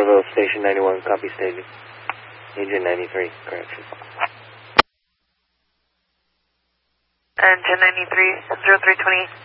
Bravo, Station 91, copy staging. Engine 93, correction. Engine 93, 0320.